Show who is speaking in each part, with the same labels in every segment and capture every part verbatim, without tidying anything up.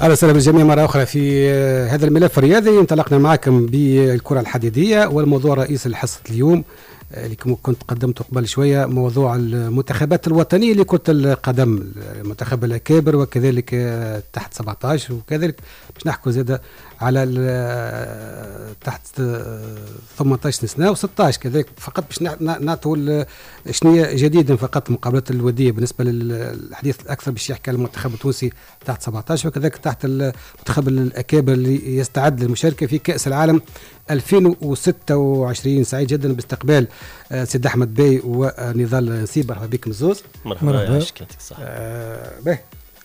Speaker 1: أهلا وسهلا بالجميع مرة أخرى في هذا الملف الرياضي. انطلقنا معكم بالكرة الحديدية، والموضوع الرئيسي لحصة اليوم اللي كنت قدمته قبل شوية موضوع المنتخبات الوطنية لكرة القدم، المنتخب الأكابر وكذلك تحت سبعة عشر، وكذلك باش نحكوا زادة على تحت ثمانية عشر سنة وستة عشر كذلك، فقط باش نعطوا شنية جديدا فقط المقابلات الودية بالنسبة للحديث الأكثر باش يحكي على المنتخب التونسي تحت سبعة عشر، وكذلك تحت المنتخب الأكابر اللي يستعد للمشاركة في كأس العالم ألفين وستة وعشرين. سعيد جدا باستقبال سيد أحمد باي ونضال نسيب. مرحبا بكم الزوز.
Speaker 2: مرحبا يعيشك صح.
Speaker 1: آه باهي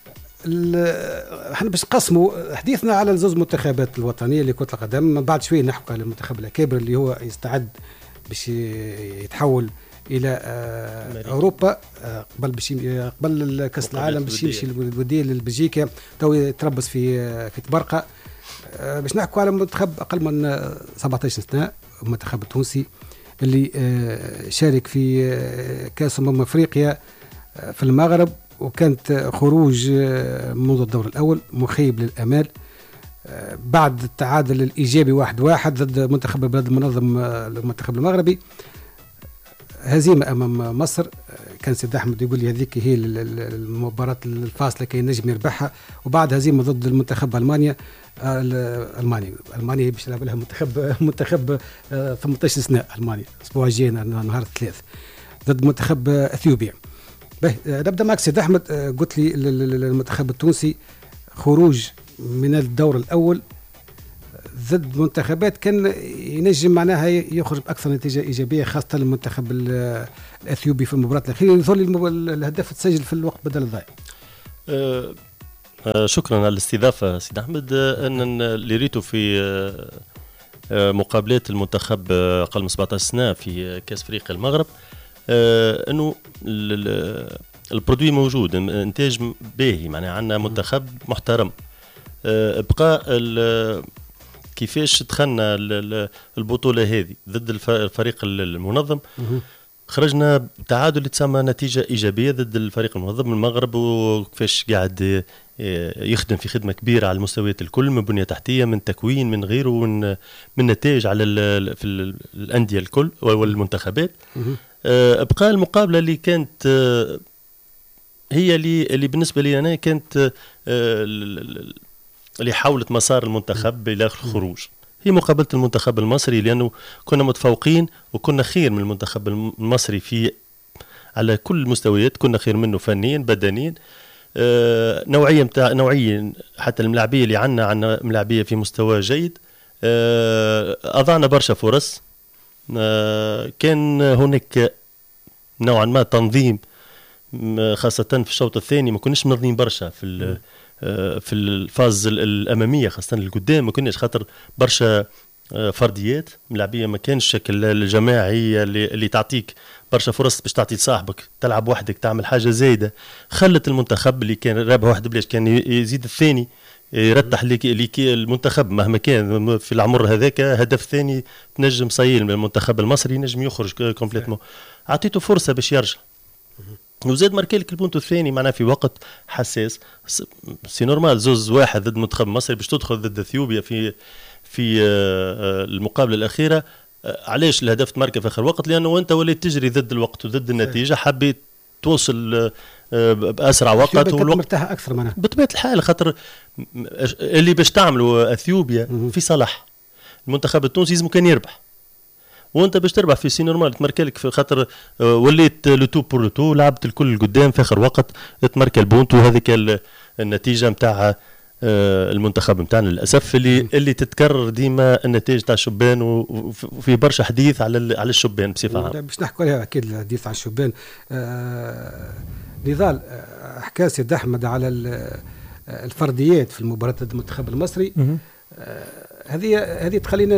Speaker 1: احنا باش نقسموا حديثنا على الزوز منتخبات الوطنيه لكرة القدم، من بعد شويه نحكوا على المنتخب الأكابر اللي هو يستعد باش يتحول الى آه اوروبا آه قبل باش قبل كاس العالم باش يمشي الوديه لبلجيكا، تو يتربص في آه في تبرقه. آه باش نحكوا على منتخب اقل من سبعة عشر سنه، المنتخب التونسي اللي آه شارك في آه كاس امم افريقيا آه في المغرب، وكانت خروج منذ الدور الأول مخيب للأمال بعد التعادل الإيجابي واحد واحد ضد منتخب البلد المنظم المنتخب المغربي. هزيمة أمام مصر، كان سيد أحمد يقول لي هذيك هي المباراة الفاصلة كي نجم يربحها، وبعد هزيمة ضد المنتخب ألمانيا. ألمانيا ألمانيا باش يلعب لها منتخب منتخب ثمانية عشر سنة، ألمانيا الأسبوع الجاي نهار الثلاث ضد منتخب أثيوبيا. باهي نبدا معك سيد احمد. قلت لي المنتخب التونسي خروج من الدور الاول ضد منتخبات كان ينجم معناها يخرج باكثر نتيجه ايجابيه، خاصه المنتخب الاثيوبي في المباراه الاخيره يظهر لي الهدف تسجل في الوقت بدل الضائع.
Speaker 2: أه أه شكرا على الاستضافه سيد احمد. ان اللي ريته في أه مقابلات المنتخب اقل من سبعة عشر سنه في كاس افريقيا المغرب، آه انه البرودوي موجود، انتاج باهي، معناها عندنا منتخب محترم. آه بقى كيفاش دخلنا البطوله هذه ضد الفريق المنظم، خرجنا تعادل تسمى نتيجه ايجابيه ضد الفريق المنظم المغرب، وكيفاش قاعد يخدم في خدمه كبيره على المستويات الكل، من بنيه تحتيه، من تكوين، من غيره، من من نتائج على في الانديه الكل والمنتخبات. أه بقى المقابله اللي كانت أه هي اللي اللي بالنسبه لي انا كانت أه اللي حاولت مسار المنتخب الى الخروج، هي مقابله المنتخب المصري، لانه كنا متفوقين وكنا خير من المنتخب المصري في على كل المستويات، كنا خير منه فنيا بدنيا، أه نوعيه متاع نوعيا، حتى الملاعبيه اللي عندنا عندنا ملاعبيه في مستوى جيد. أه اضعنا برشا فرص، أه كان هناك نوعا ما تنظيم، خاصة في الشوط الثاني ما كناش منظمين برشا في في الفاز الأمامية، خاصة القدام ما كناش، خاطر برشا فرديات ملاعبية، ما كانش الشكل الجماعي اللي, اللي تعطيك برشا فرص باش تعطي صاحبك تلعب وحدك تعمل حاجة زايدة. خلت المنتخب اللي كان رابح واحد بلاش كان يزيد الثاني يرتح لك المنتخب مهما كان في العمر هذاك، هدف ثاني تنجم صيل من المنتخب المصري نجم يخرج كومبليتمون، عطيته فرصة باش يرجع، وزاد ماركيلك البونتو الثاني معنا في وقت حساس. سي نورمال زوز واحد ضد منتخب مصري باش تدخل ضد اثيوبيا في في المقابله الاخيره. علاش الهدف تماركه في اخر وقت؟ لانه انت وليت تجري ضد الوقت وضد النتيجه، حبيت توصل باسرع وقت
Speaker 1: والوقت مرتاح اكثر معنا
Speaker 2: بطبيعه الحال، خاطر اللي باش تعملوا اثيوبيا في صلاح المنتخب التونسي لازم كان يربح، وانت باش تربح في سي نورمال تماركلك، في خاطر وليت لو تو بور لو تو، لعبت الكل القدام في اخر وقت تمارك البونت، وهذيك النتيجه نتاع المنتخب نتاعنا للاسف اللي اللي تتكرر ديما النتائج تاع الشبان، وفي برشا حديث على على الشبان بصفه عامه.
Speaker 1: باش نحكوا عليها اكيد الحديث على الشبان. آه نضال حكى سيد احمد على الفرديات في المباراه ضد المنتخب المصري. هذه آه هذه تخلينا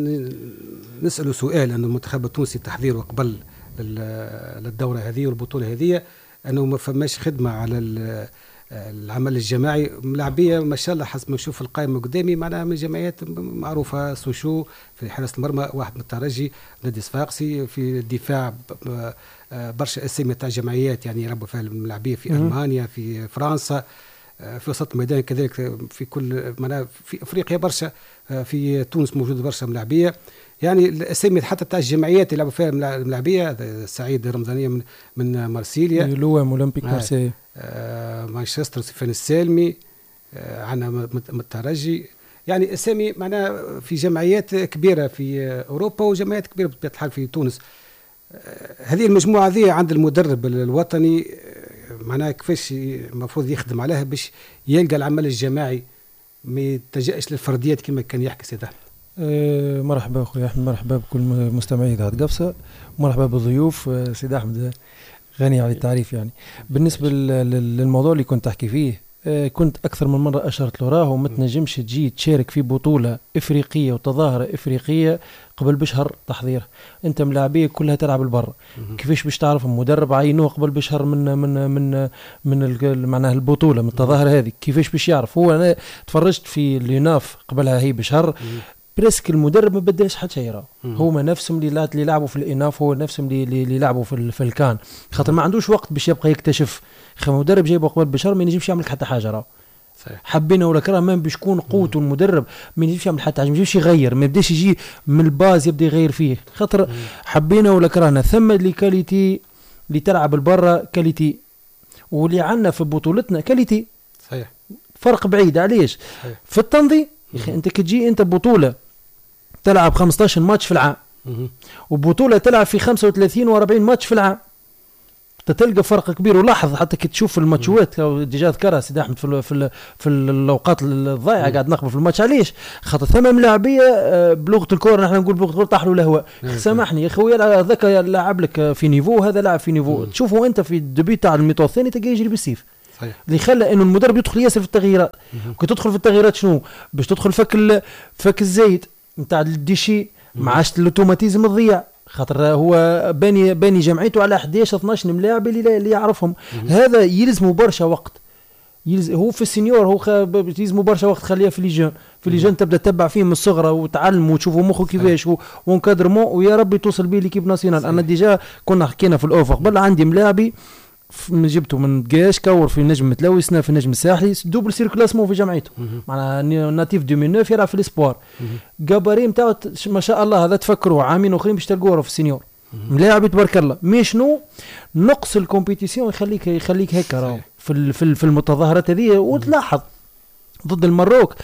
Speaker 1: نسأله سؤال، أن المنتخب التونسي تحضيره قبل للدورة هذه والبطولة هذه أنه ما فماش خدمة على العمل الجماعي، ملاعبية ما شاء الله حسب ما نشوف القائمة قدامي معناها من جمعيات معروفة، سوشو في حراسة المرمى، واحد من الترجي، نادي صفاقسي في الدفاع، برشا أسامي تاع جمعيات يعني يربوا فيها الملاعبية في ألمانيا في فرنسا. في وسط الميدان كذلك في كل معناها في افريقيا برشا، في تونس موجود برشا ملاعبيه، يعني الاسامي حتى تاع الجمعيات اللي لعبوا فيها الملاعبيه، سعيد رمضانيه من من مارسيليا،
Speaker 3: لوام اولمبيك مارسيليا،
Speaker 1: آه مانشستر سفيان السالمي، آه عندنا الترجي، يعني اسامي معناها في جمعيات كبيره في اوروبا وجمعيات كبيره بطبيعه الحال في تونس. آه هذه المجموعه هذه عند المدرب الوطني معناها كيفاش المفروض يخدم عليها باش يلقى العمل الجماعي ما يتجهش للفرديات كما كان يحكي سيد احمد.
Speaker 3: أه مرحبا اخويا احمد، مرحبا بكل مستمعي ذات قفصه، مرحبا بالضيوف. أه سيد احمد غني عن التعريف. يعني بالنسبه للموضوع اللي كنت تحكي فيه، أه كنت اكثر من مره اشرت له راهو ما تنجمش تجي تشارك في بطوله افريقيه وتظاهره افريقيه قبل بشهر تحضير. انت ملاعبيه كلها تلعب البر، كيفاش باش تعرف مدرب عينوه قبل بشهر من من من من معناها البطوله من التظاهره هذه؟ كيفاش باش يعرف هو؟ انا تفرجت في اليوناف قبلها هي بشهر، بريسك المدرب ما بدلش حتى شيء، راه هما نفسهم اللي اللي لعبوا في الاناف، هو نفسهم اللي اللي لعبوا في في الكان، خاطر ما عندوش وقت باش يبقى يكتشف. مدرب جايبه قبل بشهر ما ينجمش يعمل حتى حاجه، راه حبينا ولا كره ما باش يكون قوته المدرب ما ينجمش يعمل حتى حاجه، ما ينجمش يغير، ما يبداش يجي من الباز يبدا يغير فيه، خاطر حبينا ولا كرهنا ثم اللي كاليتي اللي تلعب البرة كاليتي، واللي عندنا في بطولتنا كاليتي.
Speaker 1: صحيح،
Speaker 3: فرق بعيد. عليش؟ صحيح. في التنظيم يا اخي، انت كتجي انت بطوله تلعب خمسطاش ماتش في العام، وبطوله تلعب في خمسة وثلاثين وأربعين ماتش في العام، تلقى فرق كبير. ولاحظ حتى كي تشوف الماتشات ديجا ذكرها سيدي احمد في في في الاوقات الضايعه قاعد نقبل في الماتش. علاش؟ خاطر ثم ملاعبيه بلغه الكره، نحن نقول بلغه الكره طاحوا الهواء. سامحني يا خويا، هذاك لاعب لك في نيفو، هذا لاعب في نيفو. تشوفه انت في الدبي تاع الميطو الثاني تلقى يجري بالسيف. صحيح. اللي خلى انه المدرب يدخل ياسر في التغييرات. كي تدخل في التغييرات شنو باش تدخل فك فك الزايد نتاع الديشي، ما عادش الاوتوماتيزم تضيع، خاطر هو باني باني جمعيته على احداش اثناش ملاعب اللي, اللي يعرفهم. هذا يلزمه برشا وقت. يلزم هو في السينيور هو خ... يلزمه برشا وقت خليها في ليجون. في ليجون تبدا تتبع فيه من الصغرى وتعلم وتشوفوا مخه كيفاش وانكادرمون، ويا ربي توصل بيه ليكيب ناسيونال. انا ديجا كنا حكينا في الاوفر قبل، عندي ملاعبي جبته من دقاش كور في النجم متلوسنا في النجم الساحلي، دوبل سيركلاسمون في جمعيته، معناها ناتيف ألفين وتسعة يلعب في الاسبوار، جاباري نتاعو ما شاء الله. هذا تفكروا عامين اخرين باش تلقوه في السينيور، ملاعب تبارك الله. مي شنو نقص الكومبيتيسيون يخليك يخليك هيك راهو في في في المتظاهرات هذه. وتلاحظ ضد المروك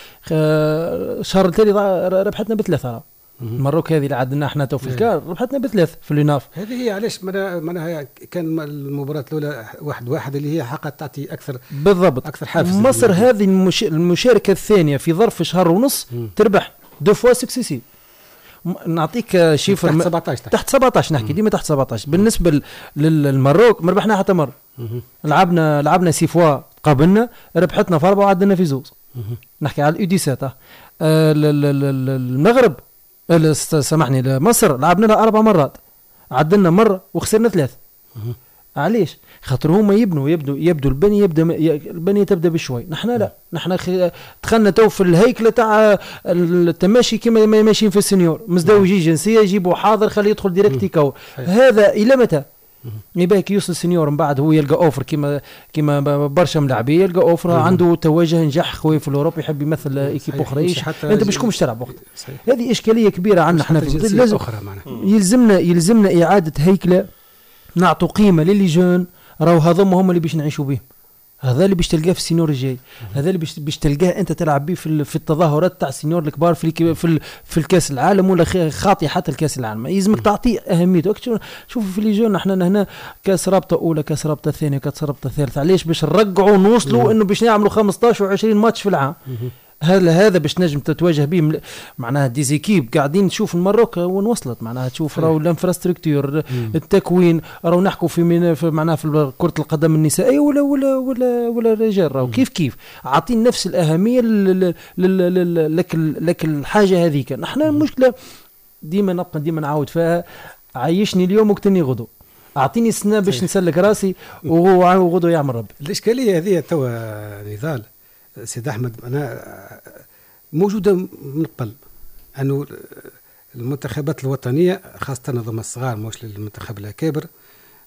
Speaker 3: الشهر التالي ربحتنا بثلاثه، راهو المروك هذه اللي عندنا احنا تو في الكار ربحتنا بثلاث في اليوناف.
Speaker 1: هذه هي علاش معناها كان المباراه الاولى واحد واحد اللي هي حقا تعطي اكثر
Speaker 3: بالضبط
Speaker 1: اكثر حافز.
Speaker 3: مصر هذه المش... المشاركه الثانيه في ظرف شهر ونص مم. تربح دو فوا سكسيسي. نعطيك شيفر
Speaker 1: تحت سبعطاش
Speaker 3: تحت سبعطاش نحكي ديما تحت سبعطاش. بالنسبه للمروك ما ربحنا حتى مره، لعبنا لعبنا سي فوا قابلنا، ربحتنا في اربعه وعدنا في زوز. نحكي على الاو سبعطاش. آه المغرب سامحني مصر لعبنا لها اربع مرات، عدلنا مره وخسرنا ثلاث. علاش؟ خاطر هما يبنوا يبدو يبدو البنيه يبدا البنيه تبدا بشوي. نحن لا، نحن دخلنا تو في الهيكله تاع التماشي كما ماشيين في السنيور، مزدوجي جنسيه يجيبوا حاضر خليه يدخل ديريكت يكور. هذا الى متى؟ يباك يوصل السنيور من بعد هو يلقى اوفر كيما كيما برشا ملاعبيه يلقى اوفر، عنده توجه نجاح خويا في الاوروبي، يحب يمثل ايكيب اخرى. انت باش تكونش تلعب وقت. هذه اشكاليه كبيره عندنا احنا في لازم اخرى معنا. يلزمنا يلزمنا اعاده هيكله، نعطوا قيمه للي جون، راهو هذوما هم اللي باش نعيشوا بهم. هذا اللي باش تلقاه في السينيور الجاي، هذا اللي باش باش تلقاه انت تلعب به في في التظاهرات تاع السينيور الكبار في في في الكاس العالم ولا خاطي حتى الكاس العالم. يلزمك تعطيه اهميته. شوف في اللي جون احنا هنا كاس رابطه اولى، كاس رابطه ثانيه، كاس رابطه ثالثه. علاش؟ باش نرجعوا نوصلوا انه باش نعملوا خمسطاش وعشرين ماتش في العام. هذا هذا باش نجم تتواجه به معناها ديزيكيب. قاعدين نشوف المروك وين وصلت، معناها تشوف راهو الانفراستركتور التكوين، راهو نحكوا في, من في معناها في كرة القدم النسائية ولا ولا ولا ولا الرجال، راهو كيف كيف عاطين نفس الأهمية لك لك الحاجة هذيك. نحن المشكلة ديما نبقى ديما نعاود فيها، عايشني اليوم وقتني غدو، اعطيني سنة باش نسلك راسي وغدو يعمل ربي.
Speaker 1: الإشكالية هذه توا نضال سيد أحمد أنا موجودة من قبل، أنه المنتخبات الوطنية خاصة نظام الصغار مش للمنتخب الأكابر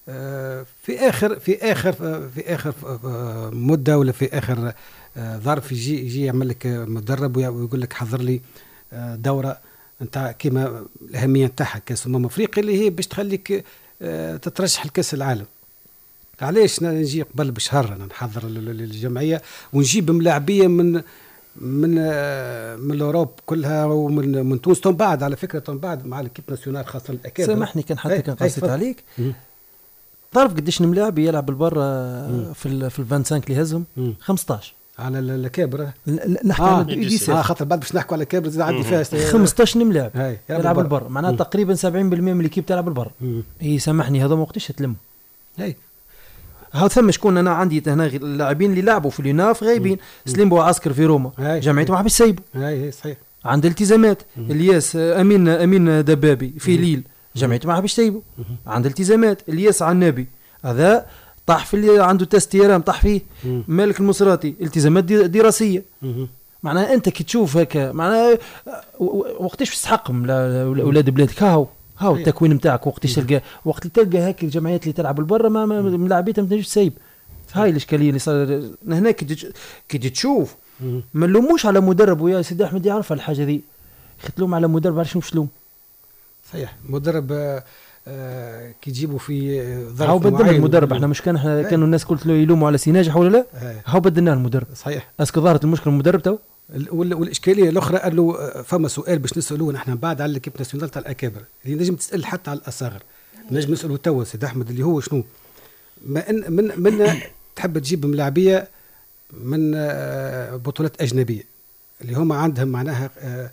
Speaker 1: في اخر في اخر في اخر مده ولا في اخر ظرف يجي يجي يعمل لك مدرب ويقول لك حضر لي دوره نتاع كيما الاهميه نتاعها كاس امم افريقيا اللي هي باش تخليك تترشح لكاس العالم. علاش نجي قبل بشهر انا نحضر الجمعيه ونجيب ملاعبيه من من من الاوروب كلها ومن من تونس من بعد على فكره من بعد مع الكيب ناسيونال خاصه الاكاديميه.
Speaker 3: سامحني كان حتى كان قصيت عليك. تعرف قديش ملاعب يلعب البرا في ال في ال خمسة وعشرين اللي هزهم خمسطاش
Speaker 1: على الكابر.
Speaker 3: نحكي على الإديسات
Speaker 1: اه خاطر بعد باش نحكوا على الكابر زاد عندي فيها
Speaker 3: خمسطاش ملاعب يلعب البرا معناها تقريبا سبعين بالمئة من الكيب تلعب البرا. اي سامحني هذا ما وقتاش تلم.
Speaker 1: اي
Speaker 3: ها ثم شكون انا عندي هنا اللاعبين اللي لعبوا في اليوناف غايبين. سليم بوعسكر في روما جمعيته ما حبش يسيبوا.
Speaker 1: اي صحيح.
Speaker 3: عند التزامات الياس امين امين دبابي في ليل جمعيته ما حبش يسيبوا. عند التزامات الياس عنابي هذا طاح في اللي عنده تستيران طاح فيه. مالك المصراتي التزامات دراسيه. معناها انت كي تشوف هكا معناها وقتاش في تستحقهم اولاد بلادك هاو هاو التكوين نتاعك وقتاش تلقى وقت تلقى هاك الجمعيات اللي تلعب البرة ما ملاعبيتها ما تنجمش تسيب. هاي الاشكاليه اللي صار هنا كي تشوف ما نلوموش على مدرب. ويا سيدي احمد يعرف الحاجه ذي تلوم على مدرب علاش مش تلوم.
Speaker 1: صحيح مدرب آه آه كي يجيبوا في ظرف
Speaker 3: هاو بدلنا المدرب. احنا مش كان احنا كانوا الناس قلت له يلوموا على سي ناجح ولا لا. هاو بدلنا المدرب.
Speaker 1: صحيح.
Speaker 3: اسكو ظهرت المشكله المدرب تو
Speaker 1: والاشكاليه الاخرى قال له فما سؤال باش نسالوه نحن بعد على الكيب ناسيونال تاع الاكابر اللي نجم تسال حتى على الاصاغر. نجم نسالوا توا سيد احمد اللي هو شنو ما ان من من تحب تجيب ملاعبيه من بطولات اجنبيه اللي هم عندهم معناها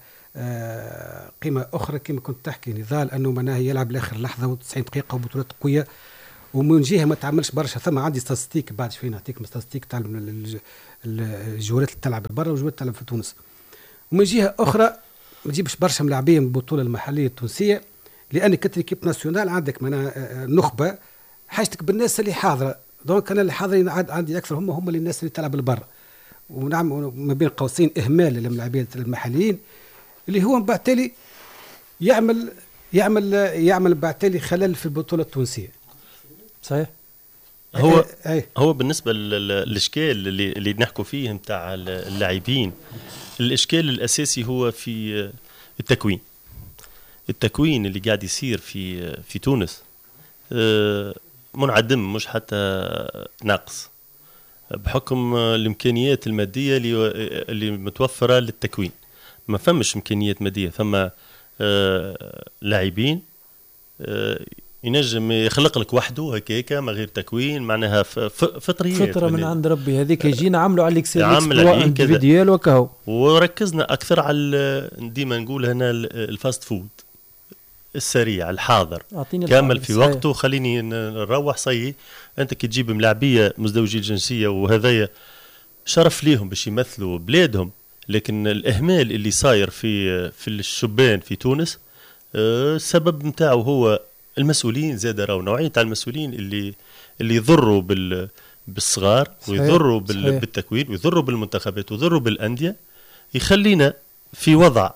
Speaker 1: قيمه اخرى كما كنت تحكي نضال انه معناها يلعب لاخر لحظه وتسعين دقيقه وبطولات قويه ومن جهه ما تعملش برشا. ثم عندي ستاتستيك بعد شويه نعطيك ستاتستيك تاع الجولات اللي تلعب برا والجولات اللي تلعب في تونس. ومن جهه اخرى ما تجيبش برشا ملاعبين من البطوله المحليه التونسيه لان كتريكيب ناسيونال عندك معناها نخبه حاجتك بالناس اللي حاضره. دونك انا اللي حاضرين عندي اكثر هم هم اللي الناس اللي تلعب البر ونعم ما بين قوسين اهمال للملاعبين المحليين اللي هو بعد تالي يعمل يعمل يعمل بعد تالي خلل في البطوله التونسيه.
Speaker 3: صحيح.
Speaker 2: هو أي. هو بالنسبه للاشكال اللي اللي نحكوا فيه نتاع اللاعبين الاشكال الاساسي هو في التكوين. التكوين اللي قاعد يصير في في تونس منعدم مش حتى ناقص بحكم الامكانيات الماديه اللي اللي متوفره للتكوين. ما فمش امكانيات ماديه ثم لاعبين ينجم يخلق لك وحده هكاكا من غير تكوين معناها فطريات
Speaker 3: فطره من عند ربي هذيك يجينا عملوا على الاكسبيريال وكاو.
Speaker 2: وركزنا اكثر على ديما نقول هنا الفاست فود السريع الحاضر كامل في وقته. خليني نروح صي انت كي تجيب ملاعبيه مزدوجي الجنسيه وهذايا شرف ليهم باش يمثلوا بلادهم. لكن الاهمال اللي صاير في في الشبان في تونس السبب نتاعو هو المسؤولين زاد راهو نوعيه تاع المسؤولين اللي اللي يضروا بال بالصغار ويضروا بال بالتكوين ويضروا بالمنتخبات ويضروا بالانديه يخلينا في وضع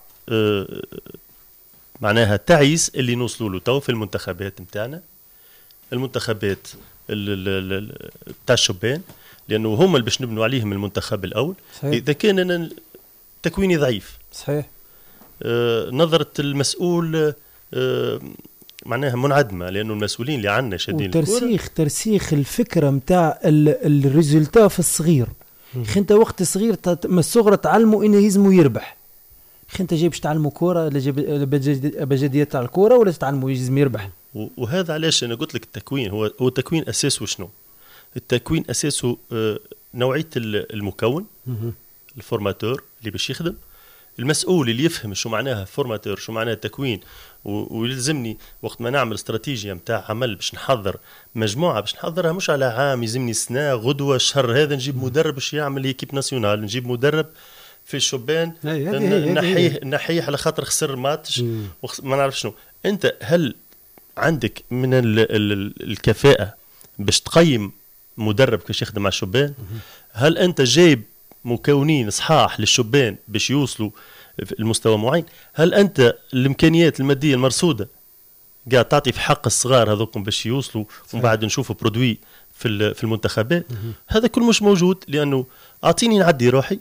Speaker 2: معناها تعيس اللي نوصلوا له تو في المنتخبات نتاعنا المنتخبات تاع الشبان لانه هم اللي باش نبنوا عليهم المنتخب الاول. صحيح. اذا كان انا تكويني ضعيف
Speaker 3: صحيح
Speaker 2: آه نظره المسؤول آه معناها منعدمه لانه المسؤولين اللي عندنا شادين
Speaker 3: ترسيخ ترسيخ الفكره نتاع الريزولتا في الصغير. خي انت وقت صغير من الصغر تعلموا انه يلزموا يربح. خي انت جاي باش تعلموا كوره ولا بجديات تاع الكوره ولا تعلموا يلزم يربح.
Speaker 2: وهذا علاش انا قلت لك التكوين هو هو التكوين اساسه شنو؟ التكوين اساسه آه نوعيه المكون الفورماتور اللي باش يخدم المسؤول اللي يفهم شو معناها فورماتور شو معناها تكوين ويلزمني وقت ما نعمل استراتيجيه نتاع عمل باش نحضر مجموعه باش نحضرها مش على عام يلزمني سنه غدوه شهر هذا نجيب مدرب باش يعمل ايكيب ناسيونال نجيب مدرب في الشبان نحيه نحيه على خاطر خسر ماتش ما نعرف شنو. انت هل عندك من ال ال الكفاءه باش تقيم مدرب كيفاش يخدم مع الشبان؟ هل انت جايب مكونين صحاح للشبان باش يوصلوا المستوى معين؟ هل انت الامكانيات الماديه المرصوده قاعد تعطي في حق الصغار هذوكم باش يوصلوا ومن بعد نشوفوا برودوي في في المنتخبات. هذا كل مش موجود، لانه اعطيني نعدي روحي.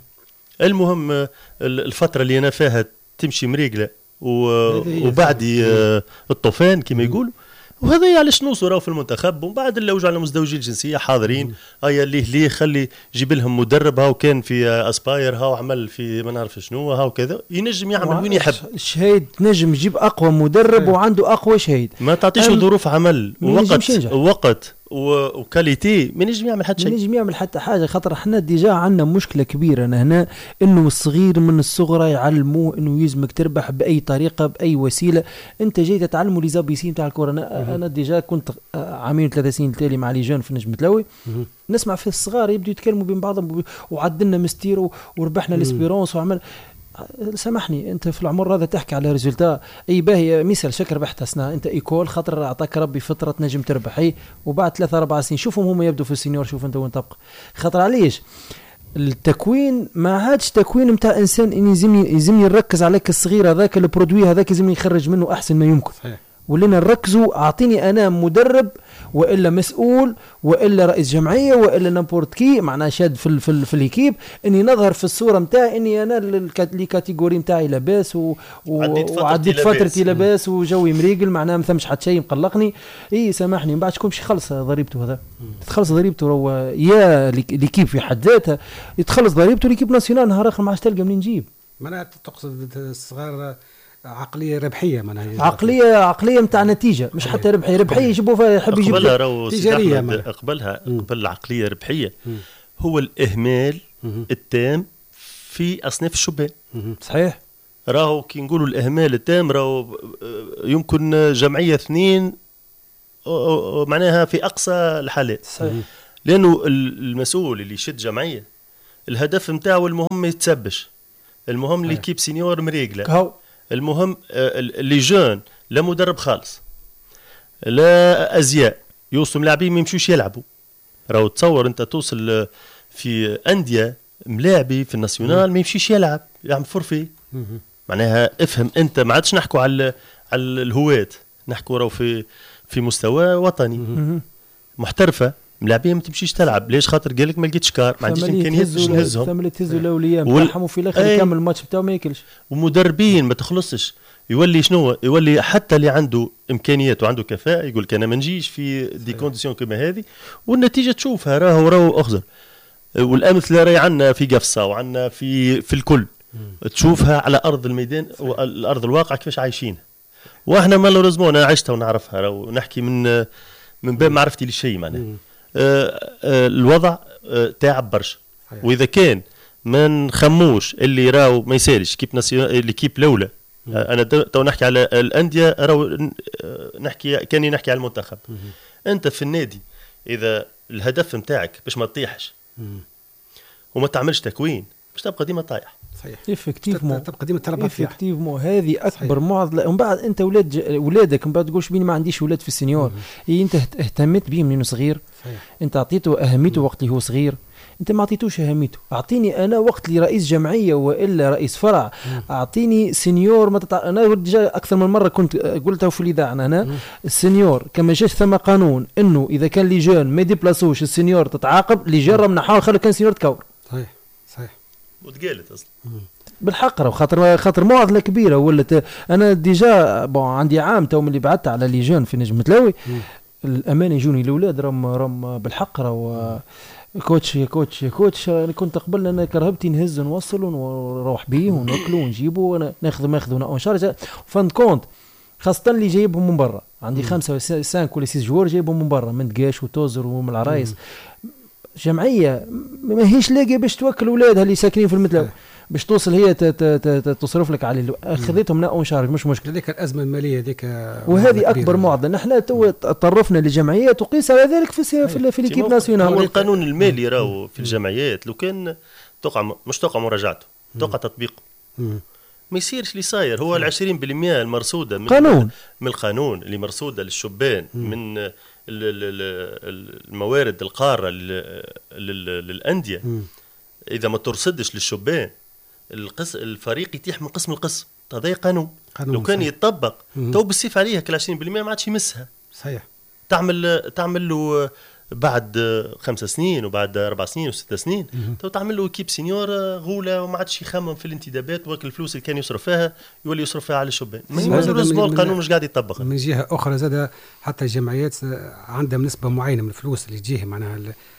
Speaker 2: المهم الفتره اللي انا فيها تمشي مريقله وبعدي الطوفان كما يقولوا، وهذا علاش نوصلوا في المنتخب. ومن بعد اللي وجعنا مزدوجي الجنسيه حاضرين، ايا ليه ليه خلي جيب لهم مدرب هاو كان في اسباير هاو عمل في ما نعرف شنو هاو كذا، ينجم يعمل وين يحب.
Speaker 3: الشهيد نجم يجيب اقوى مدرب وعنده اقوى شهيد،
Speaker 2: ما تعطيش ظروف عمل ووقت ووقت وكاليتي ما نجم يعمل حتى شيء،
Speaker 3: ما نجم يعمل حتى حاجه. خاطر احنا ديجا عندنا مشكله كبيره أنا هنا، انه الصغير من الصغرى يعلموه انه يلزمك تربح باي طريقه باي وسيله. انت جاي تتعلموا لي زابيسين تاع الكره. انا, أنا ديجا كنت عامين ثلاث سنين تالي مع لي جون في نجم تلوي، نسمع في الصغار يبدو يتكلموا بين بعضهم وعدلنا مستير وربحنا الاسبيرونس وعمل. سامحني انت في العمر هذا تحكي على ريزولتا اي باهي مثال شكر ربحت سنه انت ايكول خاطر اعطاك ربي فتره نجم تربح اي، وبعد ثلاثة أربع سنين شوفهم هم يبدو في السينيور، شوف انت وين تبقى. خاطر عليش التكوين ما عادش تكوين نتاع انسان ان يلزمني يلزمني نركز عليك الصغير هذاك البرودوي هذاك يلزمني يخرج منه احسن ما يمكن. صحيح. ولينا نركزوا اعطيني انا مدرب والا مسؤول والا رئيس جمعيه والا نامبورت كي معناه شاد في في, في الكيب اني نظهر في الصوره نتاعي اني انا لي كاتيجوري نتاعي لاباس و... وعديت فترتي لاباس وجوي مريقل معناه ما ثمش حتى شيء مقلقني. اي سامحني من بعد شكون باش يخلص ضريبته هذا؟ تخلص ضريبته رو يا ليكيب في حد ذاتها يتخلص ضريبته ليكيب ناسيونال نهار اخر ما عادش تلقى منين نجيب.
Speaker 1: معناها تقصد الصغار عقليه ربحيه معناها
Speaker 3: عقليه عقليه نتاع نتيجه مش حتى ربحيه ربحيه يجيبوا فيها يحب يجيب
Speaker 2: تجاريه قبلها قبل عقليه ربحيه مم. هو الاهمال مم. التام في اصناف الشبان.
Speaker 3: صحيح.
Speaker 2: راهو كي نقولوا الاهمال التام راهو يمكن جمعيه اثنين معناها في اقصى الحالات. صحيح. لانه المسؤول اللي يشد جمعيه الهدف نتاعو المهم يتسبش، المهم اللي كيب سينيور مريقله، المهم اللي جون لا مدرب خالص لا ازياء يوصلوا ملاعبين ما يمشوش يلعبوا. راهو تصور انت توصل في انديه ملاعبي في الناسيونال ما يمشيش يلعب يعمل فورفي. معناها افهم انت ما عادش نحكوا على على الهواة، نحكوا راهو في في مستوى وطني محترفه ملاعبين ما تمشيش تلعب. ليش؟ خاطر قالك ما لقيتش كار ما عنديش امكانيات باش نهزهم.
Speaker 3: ثم اللي تهزوا الاولياء نتاعهم وفي الاخر يكمل الماتش نتاعو ما ياكلش.
Speaker 2: ومدربين ما تخلصش يولي شنو يولي حتى اللي عنده امكانيات وعنده كفاءه يقول لك انا ما نجيش في دي كونديسيون كما هذه، والنتيجه تشوفها راهو راهو اخزر. والامثله راهي عندنا في قفصه وعندنا في في الكل تشوفها على ارض الميدان والارض الواقع كيفاش عايشين. واحنا مالوريزمون انا عشتها ونعرفها راهو نحكي من من باب معرفتي للشيء معناها. آه آه الوضع آه تعب برشا. واذا كان ما نخموش اللي راهو ما يسالش كيب ناسيونال اللي كيب الاولى. آه انا تو نحكي على الانديه راهو نحكي كاني نحكي على المنتخب. انت في النادي اذا الهدف نتاعك باش ما تطيحش وما تعملش تكوين باش تبقى ديما طايح.
Speaker 1: صحيح.
Speaker 3: افكتيفمون
Speaker 1: تبقى ديما تلعب فيها.
Speaker 3: افكتيفمون هذه اكبر معضله. ومن بعد انت اولاد ج... اولادك من بعد تقولش بيني ما عنديش اولاد في السينيور. هي انت اهتميت بيه منه صغير. صحيح. انت اعطيته اهميته وقت اللي هو صغير، انت ما اعطيتوش اهميته. اعطيني انا وقت لي رئيس جمعيه والا رئيس فرع مم. اعطيني سينيور ما تتع... انا ديجا اكثر من مره كنت قلتها في الاذاعه انا مم. السينيور كما جاش ثم قانون انه اذا كان لي جون ما يديبلاسوش السينيور تتعاقب لي جرب نحاول خلي كان سينيور تكور.
Speaker 1: صحيح صحيح.
Speaker 2: وتقالت اصلا
Speaker 3: بالحق راه خاطر خاطر معضله كبيره ولات. انا ديجا بون عندي عام تو ملي بعثت على لي جون في نجم تلاوي الامانه يجوني الاولاد راهم راهم بالحق راه كوتش يا كوتش يا كوتش. انا كنت قبل انا كرهبتي نهز نوصل ونروح بيه وناكلوا ونجيبوا وانا ناخذ ماخذ اون شارج فان كونت، خاصه اللي جايبهم من برا. عندي خمسه ولا ولا ست جوار جايبهم من برا من دقاش وتوزر ومن العرايس. جمعيه ما هيش لاقيه باش توكل اولادها اللي ساكنين في المتلاو باش توصل هي تصرف لك عليه. اخذتهم لا اون شارج مش مشكله.
Speaker 1: هذيك الازمه الماليه هذيك
Speaker 3: وهذه اكبر معضله. نحن تو طرفنا للجمعيات وقيس على ذلك في في, في ليكيب ناسيونال.
Speaker 2: هو القانون المالي راهو في الجمعيات لو كان توقع مش توقع مراجعته توقع تطبيقه ما يصيرش اللي صاير. هو العشرين بالمئة المرصوده من
Speaker 3: قانون
Speaker 2: من القانون اللي مرصوده للشبان من الموارد القاره للانديه. اذا ما ترصدش للشبان القس الفريق يتيح من قسم لقسم. هذا قانون, قانون لو كان صحيح. يتطبق تو بالسيف عليها كل عشرين بالمئة ما عادش يمسها.
Speaker 1: صحيح.
Speaker 2: تعمل تعمل له بعد خمس سنين وبعد اربع سنين وست سنين تو تعمل له كيب سينيور غوله وما عادش يخمم في الانتدابات وكل الفلوس اللي كان يصرف فيها يولي يصرف فيها على الشبان. القانون مش قاعد يطبق.
Speaker 1: من جهه اخرى زاد حتى الجمعيات عندها نسبه معينه من الفلوس اللي تجيه معناها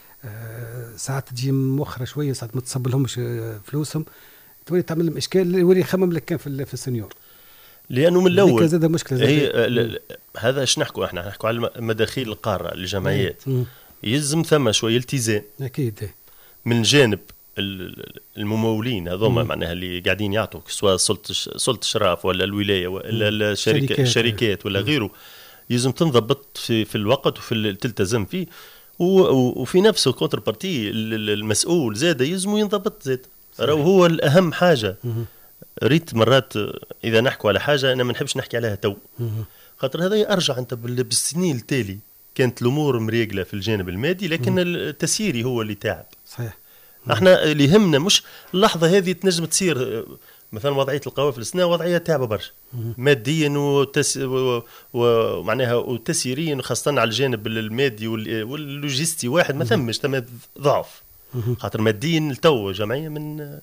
Speaker 1: ساعات تجي مؤخره شويه ساعات ما تصب لهمش فلوسهم تولي تعمل لهم اشكال يولي يخمم لك كان في في السنيور
Speaker 2: لانه من الاول
Speaker 1: زاد مشكله زاد
Speaker 2: هي هذا ايش نحكوا احنا نحكوا على مداخيل القاره للجمعيات يلزم ثم شويه التزام
Speaker 1: اكيد
Speaker 2: من جانب الممولين هذوما معناها اللي قاعدين يعطوا سواء سلطه سلطه الشراف ولا الولايه ولا الشركات الشركات ولا غيره يلزم تنضبط في في الوقت وفي تلتزم فيه وفي نفسه كونتر بارتي المسؤول زاد يلزم ينضبط زاد راهو هو الاهم حاجه. ريت مرات اذا نحكوا على حاجه انا ما نحبش نحكي عليها تو خاطر هذا يرجع انت بالسنين التالي كانت الامور مريقله في الجانب المادي لكن التسييري هو اللي تعب.
Speaker 1: صحيح.
Speaker 2: احنا اللي يهمنا مش اللحظه هذه تنجم تصير مثلا وضعيه القوافل السنه وضعيه تعبه برشا ماديا وتس... ومعناها وتسييريا وخاصه على الجانب المادي واللوجستي واحد ما ثمش ثم ضعف خاطر ماديا التو جمعيه من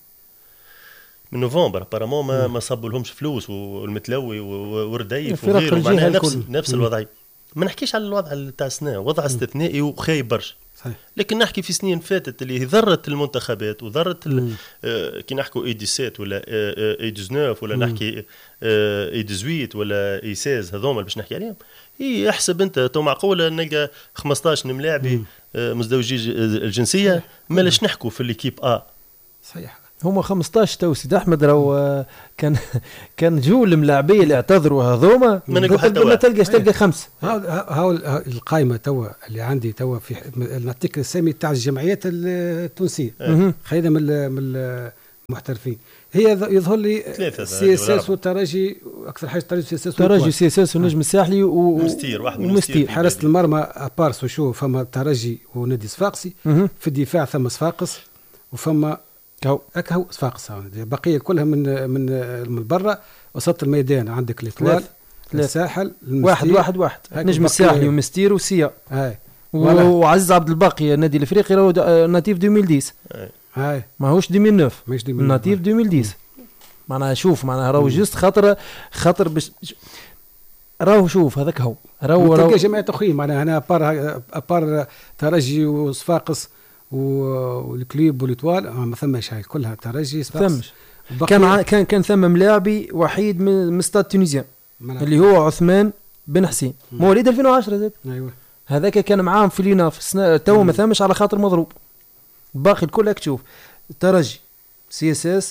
Speaker 2: من نوفمبر بارامون ما, ما صبوا لهمش فلوس والمتلوي ورديف وغيره معناها نفس نفس الوضعيه. ما نحكيش على الوضع تاع السنه وضع استثنائي وخايب برشا لكن نحكي في سنين فاتت اللي ذرت المنتخبات وذرت آه كي نحكوا اي سبعة عشر ولا اي تسعة عشر ولا مم. نحكي آه اي ثمانية عشر ولا اي ستة عشر هذوما باش نحكي عليهم هي احسب انت تو معقوله نلقى خمسطاش ملاعبي آه مزدوجي الجنسيه مالاش نحكوا في الكيب ا
Speaker 1: صحيح
Speaker 3: هما خمسطاش تو سيد احمد راهو كان كان جو الملاعبيه اللي اعتذروا هذوما ما تلقاش تلقى خمسه.
Speaker 1: هاو القائمه توا اللي عندي توا في نعطيك السامي تاع الجمعيات التونسيه خلينا من من المحترفين هي يظهر لي سي اس اس والترجي اكثر حاجه ترجي سي اس اس
Speaker 3: ترجي سي اس اس والنجم الساحلي
Speaker 2: ومستير واحد من
Speaker 1: ومستير حراسه المرمى ابار سوشو فما ترجي ونادي صفاقسي في الدفاع ثم صفاقس وفما كهو اكهو صفاقس بقيه كلها من من من برا وسط الميدان عندك الاطلال الساحل
Speaker 3: واحد واحد واحد نجم الساحلي ومستير وسيا هاي وعزيز عبد الباقي النادي الافريقي راهو ناتيف ألفين وعشرة
Speaker 1: هاي
Speaker 3: ماهوش ألفين وتسعة مش ناتيف ألفين وعشرة معناها شوف معناها راهو جست خاطر خاطر باش راهو شوف هذاك هو
Speaker 1: راهو تلقى جماعه اخرين معناها هنا ابار ابار ترجي وصفاقس والكليب والإطوال ما ثمش هاي كلها ترجي
Speaker 3: ثمش كان كان كان ثم ملاعبي وحيد من ستاد تونيزيان اللي هو عثمان بن حسين مواليد ألفين وعشرة زاد
Speaker 1: ايوه
Speaker 3: هذاك كان معاهم في لينا في السنه تو ما ثمش على خاطر مضروب باقي الكل هاك تشوف ترجي سي اس اس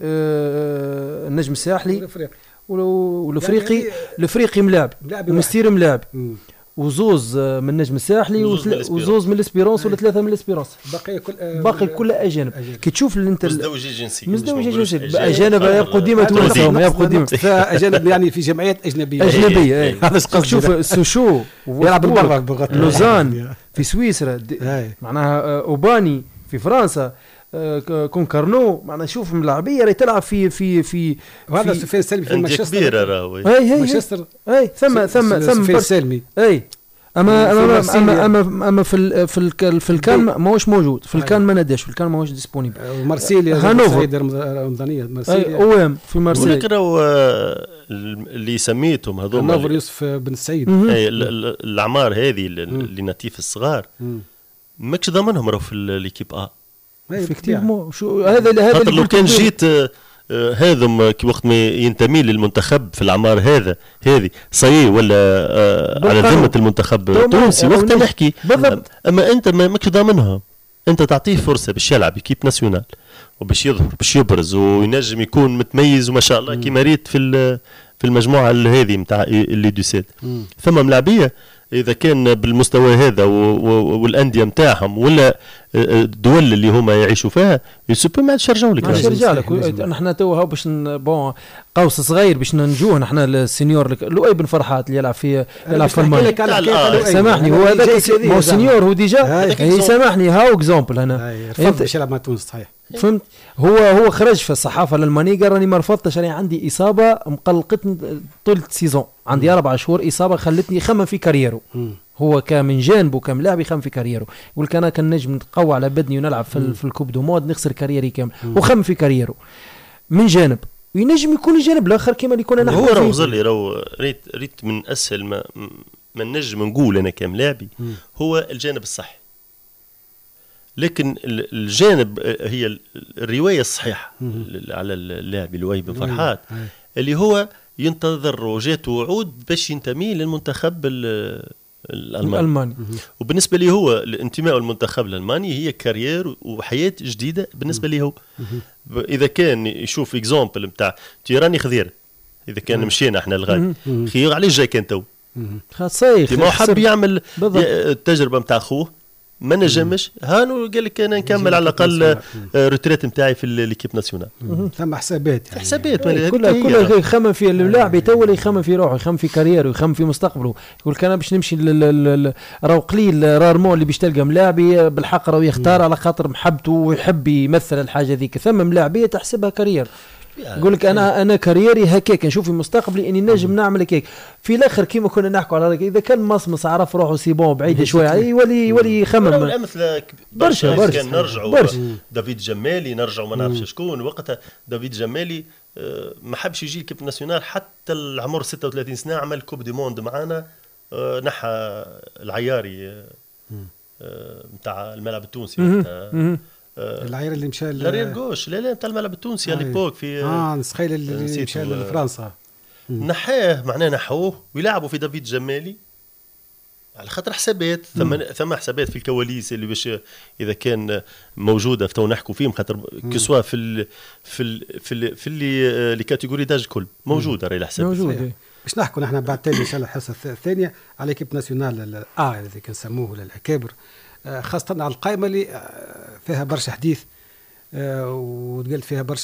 Speaker 3: آه النجم الساحلي والافريقي يعني الافريقي ملاعب ومستير ملاعب وزوز من النجم الساحلي وزوز من الاسبيرونس ولا ثلاثه من الاسبيرونس
Speaker 1: باقي كل
Speaker 3: باقي كل اجانب كي تشوف اللي انت
Speaker 2: مزدوجي جنسي
Speaker 3: مزدوجي جنسي اجانب يبقوا ديما تونسهم يبقوا ديما
Speaker 1: اجانب يعني في جمعيات اجنبيه
Speaker 3: اجنبيه هذا شوف سوشو
Speaker 1: يلعب برا
Speaker 3: لوزان في سويسرا معناها اوباني في فرنسا كونكارنو معنا شوف ملاعبيه راهي تلعب في في في
Speaker 1: وهذا سفيان سلمي في مانشستر
Speaker 3: اي مانشستر اي ثم ثم ثم
Speaker 1: سفيان سلمي
Speaker 3: اي اما اما اما اما, أما في ال في ال في الكان ماهوش موجود في الكان ما ناداش في الكان ماهوش ديسبونيبل
Speaker 1: مارسيليا
Speaker 3: هانوفر
Speaker 1: رمضانيه مارسيليا
Speaker 3: او ام في مارسيليا
Speaker 2: ولكن اللي سميتهم هذوما
Speaker 1: هانوفر يوسف بن سعيد
Speaker 2: اي الاعمار هذه اللي ناتيف الصغار ماكش ضامنهم راهو في ليكيب ا
Speaker 3: فيكتيفمون شو هذا هذا
Speaker 2: اللي لو كان جيت هذم كي وقت ما ينتمي للمنتخب في الاعمار هذا هذه صحيح ولا آه على ذمه المنتخب التونسي وقتها نحكي اما انت ما ماكش ضامنها انت تعطيه فرصه باش يلعب كيب ناسيونال وباش يظهر باش يبرز وينجم يكون متميز وما شاء الله كيما ريت في في المجموعه هذه نتاع اللي دوسات ثم ملاعبيه اذا كان بالمستوى هذا والانديه نتاعهم ولا الدول اللي هما يعيشوا فيها يسوبر ما عادش يرجعوا لك
Speaker 3: ما يرجع لك نحن تو هاو باش بون قوس صغير باش ننجوه نحن السينيور لؤي بن فرحات اللي يلعب في يلعب في المانيا سامحني هو هذاك مو سينيور هو ديجا سامحني هاو اكزامبل هنا
Speaker 1: انت باش يلعب مع تونس صحيح
Speaker 3: فهمت. هو هو خرج في الصحافه الالمانيه قال راني ما رفضتش، راني عندي اصابه مقلقتني طول السيزون، عندي اربع شهور اصابه خلتني خمم في كاريره. هو كان من جانبه كم لاعب يخم في كاريره، يقول لك انا كان نجم نتقوى على بدني ونلعب في, في الكوب دو مود نخسر كاريري كامل، وخم في كاريره من جانب، وينجم يكون الجانب الاخر كما اللي كنا نحكي
Speaker 2: هو راهو ظل راهو ريت ريت من اسهل ما ما نجم نقول انا كام لاعبي هو الجانب الصحي، لكن الجانب هي الروايه الصحيحه على اللاعب لؤي بن فرحات اللي هو ينتظر وجاته وعود باش ينتمي للمنتخب الألماني. الألماني وبالنسبة لي هو الانتماء للمنتخب الألماني هي كارير وحياة جديدة بالنسبة لي هو. إذا كان يشوف إكزامبل متاع تيراني خذير، إذا كان مشينا إحنا الغالي خير عليه جاي كان تو
Speaker 3: خاصي
Speaker 2: ما حب يعمل التجربة متاع أخوه ما نجمش هانو قال لك انا نكمل على الاقل روتريت نتاعي في ليكيب ناسيونال.
Speaker 1: ثم حسابات
Speaker 2: يعني حسابات
Speaker 3: كلها كلها يخمم في اللاعب يتولى يخمم في روحه، يخمم في كاريره، يخمم في مستقبله، يقول كان باش نمشي راهو قليل رارمون اللي باش تلقى ملاعبي بالحق راهو يختار على خاطر محبته ويحب يمثل الحاجه ذيك، ثم ملاعبيه تحسبها كارير. يقول لك انا انا كاريري هكاك نشوف في مستقبلي اني نجم نعمل هكاك في الاخر كيما كنا نحكوا على اذا كان مصمص عرف روحه سي بون بعيد شويه يولي يولي يخمم.
Speaker 2: الامثله برشا برشا نرجعوا دافيد جمالي، نرجعوا ما نعرفش شكون وقتها دافيد جمالي ما حبش يجي الكيب ناسيونال حتى العمر ستة وثلاثين سنه، عمل كوب دي موند معانا، نحى العياري نتاع الملعب التونسي
Speaker 1: العيار اللي مشى
Speaker 2: لارير جوش لا لا نتاع الملعب التونسي اللي بوك في
Speaker 1: اه نسخيل اللي مشى لفرنسا
Speaker 2: نحاه معناه نحوه ويلعبوا في دافيد جمالي على خاطر حسابات ثم ثم حسابات في الكواليس اللي باش اذا كان موجوده فتو نحكوا فيهم خاطر كسوا في ال في ال في ال في اللي لي كاتيجوري داج كل موجوده راهي الحساب
Speaker 3: موجوده.
Speaker 1: باش نحكوا نحن بعد تالي ان شاء الله الحصه الثانيه على كيب ناسيونال اه الذي كنسموه للاكابر، خاصة على القائمة اللي فيها برشا حديث وتقلت فيها برشا